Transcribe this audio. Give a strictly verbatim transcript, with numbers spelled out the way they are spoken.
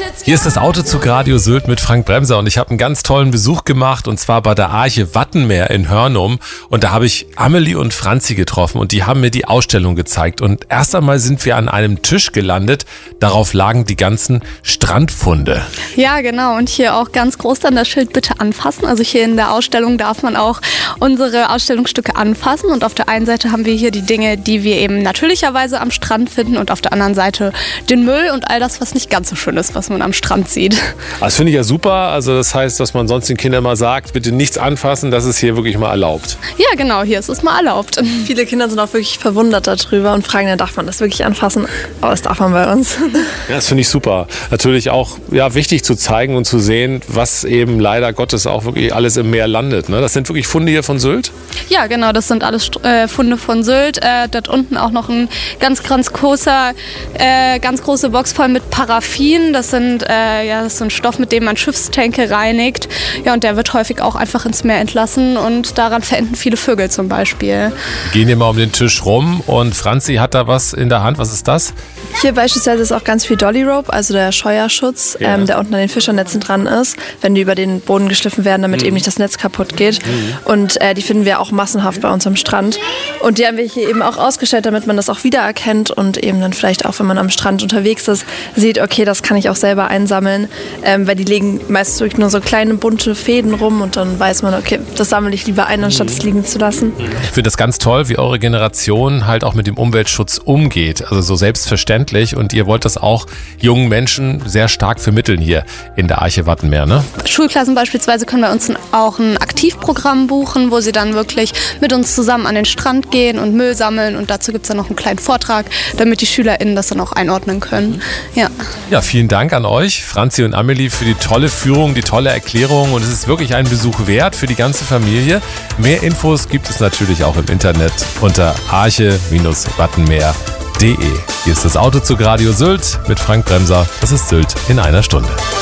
Hier ist das Autozug Radio Sylt mit Frank Bremser und ich habe einen ganz tollen Besuch gemacht und zwar bei der Arche Wattenmeer in Hörnum und da habe ich Amelie und Franzi getroffen und die haben mir die Ausstellung gezeigt und erst einmal sind wir an einem Tisch gelandet, darauf lagen die ganzen Strandfunde. Ja, genau, und hier auch ganz groß dann das Schild bitte anfassen, also hier in der Ausstellung darf man auch unsere Ausstellungsstücke anfassen und auf der einen Seite haben wir hier die Dinge, die wir eben natürlicherweise am Strand finden und auf der anderen Seite den Müll und all das, was nicht ganz so schön ist, was man am Strand sieht. Das finde ich ja super. Also das heißt, dass man sonst den Kindern mal sagt, bitte nichts anfassen, das ist hier wirklich mal erlaubt. Ja, genau, hier ist es mal erlaubt. Viele Kinder sind auch wirklich verwundert darüber und fragen, dann darf man das wirklich anfassen? Aber das darf man bei uns. Ja, das finde ich super. Natürlich auch ja, wichtig zu zeigen und zu sehen, was eben leider Gottes auch wirklich alles im Meer landet. Ne? Das sind wirklich Funde hier von Sylt? Ja, genau, das sind alles äh, Funde von Sylt. Äh, dort unten auch noch ein ganz, ganz großer, äh, ganz große Box voll mit Paraffin. Das sind äh, ja, das ist so ein Stoff, mit dem man Schiffstanke reinigt. Ja, und der wird häufig auch einfach ins Meer entlassen und daran verenden viele Vögel zum Beispiel. Gehen wir mal um den Tisch rum und Franzi hat da was in der Hand. Was ist das? Hier beispielsweise ist auch ganz viel Dolly Rope, also der Scheuerschutz, Ja. ähm, der unten an den Fischernetzen dran ist, wenn die über den Boden geschliffen werden, damit mhm. eben nicht das Netz kaputt geht. Mhm. Und äh, die finden wir auch massenhaft bei uns am Strand. Und die haben wir hier eben auch ausgestellt, damit man das auch wiedererkennt und eben dann vielleicht auch, wenn man am Strand unterwegs ist, sieht, okay, das kann ich auch selber einsammeln, ähm, weil die legen meistens wirklich nur so kleine bunte Fäden rum und dann weiß man, okay, das sammle ich lieber ein, anstatt es liegen zu lassen. Ich finde das ganz toll, wie eure Generation halt auch mit dem Umweltschutz umgeht, also so selbstverständlich und ihr wollt das auch jungen Menschen sehr stark vermitteln hier in der Arche Wattenmeer, ne? Schulklassen beispielsweise können bei uns auch ein Aktivprogramm buchen, wo sie dann wirklich mit uns zusammen an den Strand gehen und Müll sammeln und dazu gibt es dann noch einen kleinen Vortrag, damit die SchülerInnen das dann auch einordnen können. Ja. Ja, vielen Dank an euch, Franzi und Amelie, für die tolle Führung, die tolle Erklärung und es ist wirklich ein Besuch wert für die ganze Familie. Mehr Infos gibt es natürlich auch im Internet unter arche Wattenmeer punkt de. Hier ist das Autozug Radio Sylt mit Frank Bremser. Das ist Sylt in einer Stunde.